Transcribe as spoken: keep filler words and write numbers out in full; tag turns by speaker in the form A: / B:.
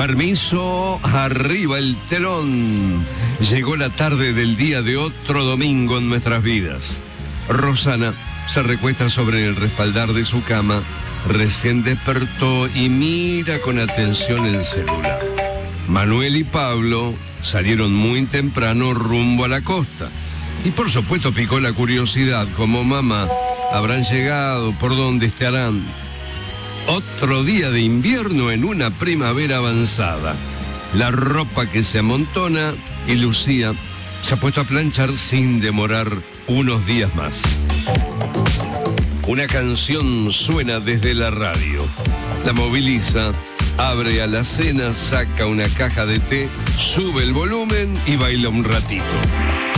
A: Permiso, arriba el telón. Llegó la tarde del día de otro domingo en nuestras vidas. Rosana se recuesta sobre el respaldar de su cama, recién despertó y mira con atención el celular. Manuel y Pablo salieron muy temprano rumbo a la costa. Y por supuesto picó la curiosidad, como mamá, ¿habrán llegado? ¿Por dónde estarán? Otro día de invierno en una primavera avanzada. La ropa que se amontona y Lucía se ha puesto a planchar sin demorar unos días más. Una canción suena desde la radio. La moviliza, abre a la cena, saca una caja de té, sube el volumen y baila un ratito.